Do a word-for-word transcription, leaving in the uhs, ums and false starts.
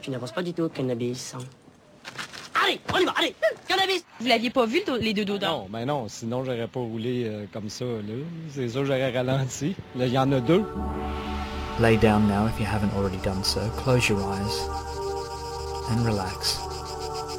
Tu n'avances pas du tout, cannabis. Allez, on y va, allez, cannabis! Vous l'aviez pas vu, les deux dos Non, ben non, sinon j'aurais pas roulé euh, comme ça, là. C'est sûr, j'aurais ralenti. Là, il y en a deux. Lay down now if you haven't already done so. Close your eyes and relax.